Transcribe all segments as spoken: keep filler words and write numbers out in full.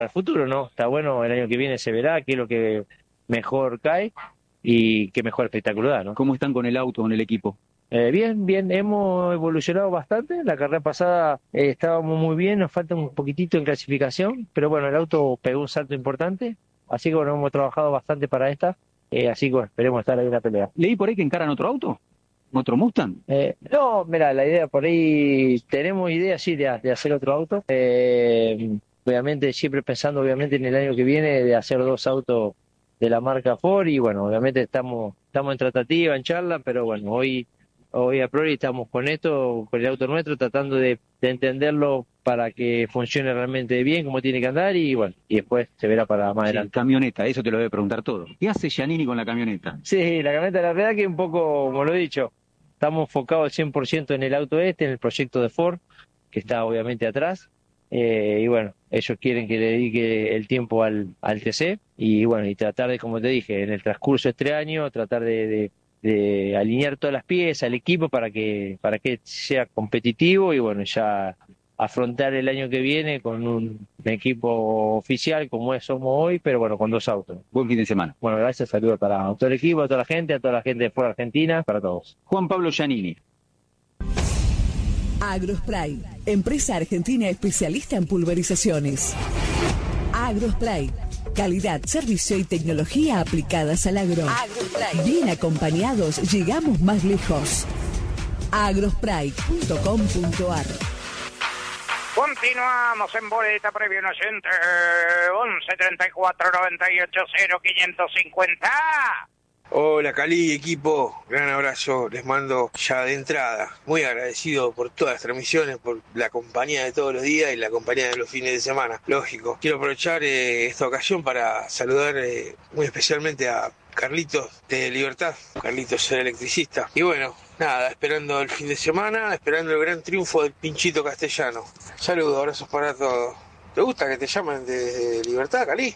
Al futuro, ¿no? Está bueno, el año que viene se verá qué es lo que mejor cae y qué mejor espectáculo da, ¿no? ¿Cómo están con el auto, con el equipo? Eh, bien, bien, hemos evolucionado bastante. La carrera pasada eh, estábamos muy bien, nos falta un poquitito en clasificación, pero bueno, el auto pegó un salto importante, así que bueno, hemos trabajado bastante para esta, eh, así que bueno, esperemos estar ahí en la pelea. ¿Leí por ahí que encaran otro auto? ¿Otro Mustang? Eh, no, mira, la idea por ahí, tenemos idea sí de, de hacer otro auto. Eh, obviamente, siempre pensando obviamente en el año que viene de hacer dos autos de la marca Ford y bueno, obviamente estamos, estamos en tratativa, en charla, pero bueno, hoy, hoy a priori estamos con esto, con el auto nuestro, tratando de, de entenderlo para que funcione realmente bien, como tiene que andar y bueno, y después se verá para más Sí, adelante. camioneta, eso te lo debe preguntar todo. ¿Qué hace Giannini con la camioneta? Sí, la camioneta, la verdad que un poco, como lo he dicho, estamos enfocados al cien por ciento en el auto este, en el proyecto de Ford, que está obviamente atrás. Eh, y bueno, ellos quieren que le dedique el tiempo al, al T C y bueno, y tratar de, como te dije, en el transcurso de este año, tratar de, de, de alinear todas las piezas, el equipo para que, para que sea competitivo y bueno, ya afrontar el año que viene con un equipo oficial como es somos hoy, pero bueno, con dos autos. Buen fin de semana. Bueno, gracias, saludos para todo el equipo, a toda la gente, a toda la gente de fuera de Argentina, para todos. Juan Pablo Giannini. Agrospray, empresa argentina especialista en pulverizaciones. Agrospray, calidad, servicio y tecnología aplicadas al agro. Agrospray. Bien acompañados, llegamos más lejos. agrospray punto com punto ar. Continuamos en boleta previo en oyente once treinta y cuatro noventa y ocho cero quinientos cincuenta. Hola Cali, equipo, gran abrazo, les mando ya de entrada. Muy agradecido por todas las transmisiones, por la compañía de todos los días y la compañía de los fines de semana, lógico. Quiero aprovechar eh, esta ocasión para saludar eh, muy especialmente a Carlitos de Libertad, Carlitos el electricista. Y bueno, nada, esperando el fin de semana, esperando el gran triunfo del Pinchito Castellano. Saludos, abrazos para todos. ¿Te gusta que te llamen de Libertad, Cali?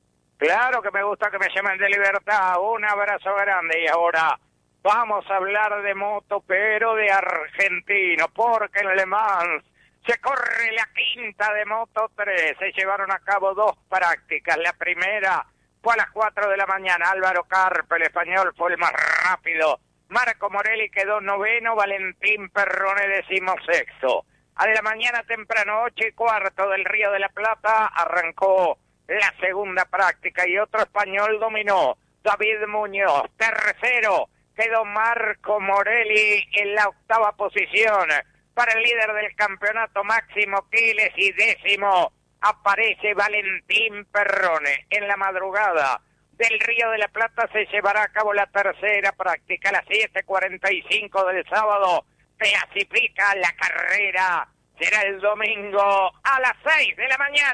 Claro que me gusta que me llamen de Libertad. Un abrazo grande. Y ahora vamos a hablar de moto, pero de argentino, porque en Le Mans se corre la quinta de Moto tres. Se llevaron a cabo dos prácticas. La primera fue a las cuatro de la mañana. Álvaro Carpe, el español, fue el más rápido. Marco Morelli quedó noveno. Valentín Perrone decimosexto. A la mañana temprano, ocho y cuarto del Río de la Plata, arrancó la segunda práctica y otro español dominó, David Muñoz. Tercero quedó Marco Morelli en la octava posición. Para el líder del campeonato, Máximo Quiles, y décimo aparece Valentín Perrone. En la madrugada del Río de la Plata se llevará a cabo la tercera práctica. A las siete cuarenta y cinco del sábado clasifica la carrera. Será el domingo a las seis de la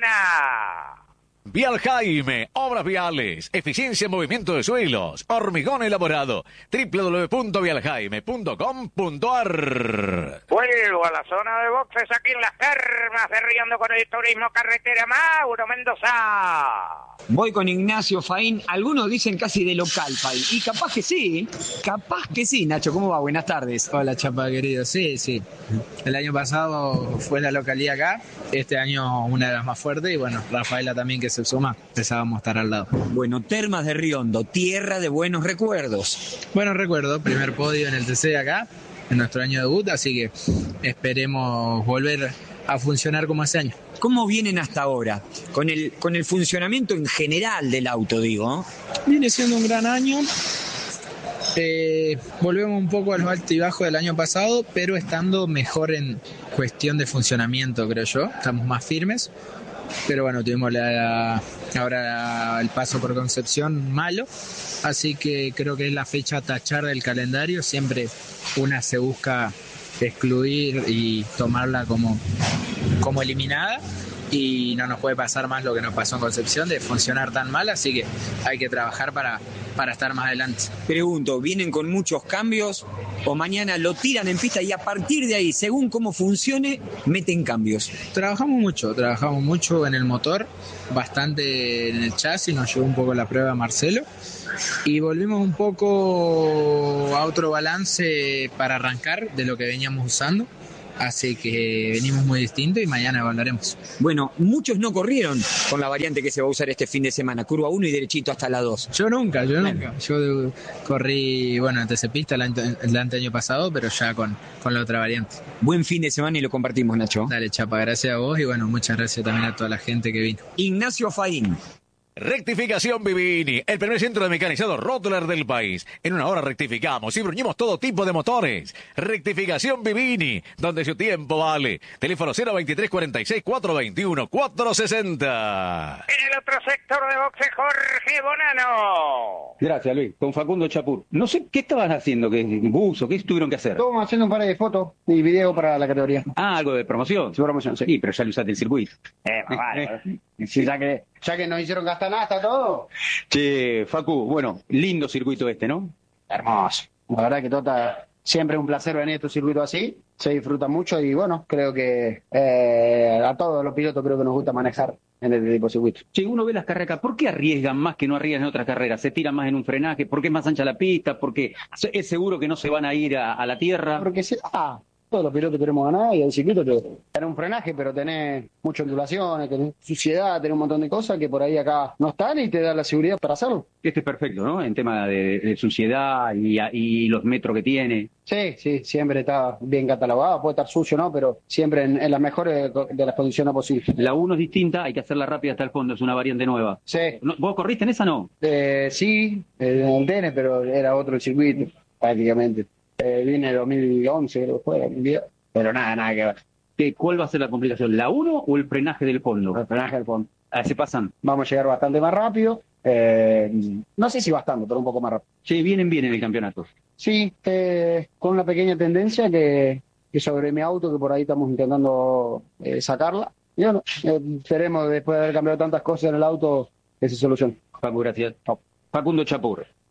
mañana. Vial Jaime, obras viales, eficiencia en movimiento de suelos, hormigón elaborado, doble u doble u doble u punto vial jaime punto com punto ar. Vuelvo a la zona de boxes aquí en las termas de Riendo con el turismo carretera. Mauro Mendoza. Voy con Ignacio Faín, algunos dicen casi de local, Faín, y capaz que sí, capaz que sí. Nacho, ¿cómo va? Buenas tardes. Hola, Chapa, querido. Sí, sí. El año pasado fue la localidad acá, este año una de las más fuertes, y bueno, Rafaela también, que se suma, pensábamos estar al lado. Bueno, Termas de Riondo, tierra de buenos recuerdos. Buenos recuerdos, primer podio en el T C acá, en nuestro año de debut, así que esperemos volver a funcionar como ese año. ¿Cómo vienen hasta ahora? Con el, con el funcionamiento en general del auto, digo. Viene siendo un gran año. Eh, volvemos un poco a los altos y bajos del año pasado, pero estando mejor en cuestión de funcionamiento, creo yo. Estamos más firmes. Pero bueno, tuvimos la, ahora el paso por Concepción malo, así que creo que es la fecha a tachar del calendario. Siempre una se busca excluir y tomarla como, como eliminada, y no nos puede pasar más lo que nos pasó en Concepción, de funcionar tan mal, así que hay que trabajar para, para estar más adelante. Pregunto, ¿vienen con muchos cambios o mañana lo tiran en pista y a partir de ahí, según cómo funcione, meten cambios? Trabajamos mucho, trabajamos mucho en el motor, bastante en el chasis, nos llevó un poco la prueba Marcelo, y volvimos un poco a otro balance para arrancar de lo que veníamos usando. Así que venimos muy distintos y mañana evaluaremos. Bueno, muchos no corrieron con la variante que se va a usar este fin de semana, curva uno y derechito hasta la dos. Yo nunca, yo nunca. Yo corrí, bueno, en T C Pista el, ante, el año pasado, pero ya con, con la otra variante. Buen fin de semana y lo compartimos, Nacho. Dale, Chapa, gracias a vos y bueno, muchas gracias también a toda la gente que vino. Ignacio Faín. Rectificación Vivini, el primer centro de mecanizado Rottler del país. En una hora rectificamos y bruñimos todo tipo de motores. Rectificación Vivini, donde su tiempo vale. Teléfono cero veintitrés cuarenta y seis, cuatrocientos veintiuno, cuatrocientos sesenta. En el otro sector de boxe, Jorge Bonano. Gracias, Luis. Con Facundo Chapur. No sé, ¿qué estaban haciendo? ¿Qué buzo? ¿Qué tuvieron que hacer? Estamos haciendo un par de fotos y video para la categoría. Ah, algo de promoción. Sí, promoción, sí. Sí, pero ya le usaste el circuito. Eh, vale. Sí, ya que, ya que nos hicieron gastar nada, está todo. Che, Facu, bueno, lindo circuito este, ¿no? Hermoso. La verdad que Tota, siempre es un placer venir a estos circuitos así. Se disfruta mucho y bueno, creo que eh, a todos los pilotos creo que nos gusta manejar en este tipo de circuitos. Che, uno ve las carreras, ¿por qué arriesgan más que no arriesgan en otras carreras? ¿Se tiran más en un frenaje? ¿Por qué es más ancha la pista? ¿Porque es seguro que no se van a ir a, a la tierra? Porque si, ah, todos los pilotos queremos ganar y el circuito tener un frenaje, pero tenés muchas ondulaciones, tenés suciedad, tenés un montón de cosas que por ahí acá no están y te da la seguridad para hacerlo. Este es perfecto, ¿no? En tema de, de suciedad y, y los metros que tiene. Sí, sí, siempre está bien catalogado, puede estar sucio, ¿no? Pero siempre en, en las mejores de las condiciones posibles. La uno es distinta, hay que hacerla rápida hasta el fondo, es una variante nueva. Sí. ¿No, ¿Vos corriste en esa no? Eh, sí, en el T N, pero era otro circuito, prácticamente. Eh, vine en dos mil once, creo que fue, pero nada, nada que ver. ¿Qué, ¿Cuál va a ser la complicación? ¿La uno o el frenaje del fondo? El frenaje del fondo. Ah, se pasan. Vamos a llegar bastante más rápido. Eh, no sé si bastante, pero un poco más rápido. Sí, vienen bien en el campeonato. Sí, eh, con una pequeña tendencia que, que sobre mi auto, que por ahí estamos intentando eh, sacarla. Y bueno, eh, esperemos después de haber cambiado tantas cosas en el auto que se solucione. Facu, gracias. Facundo Chapur.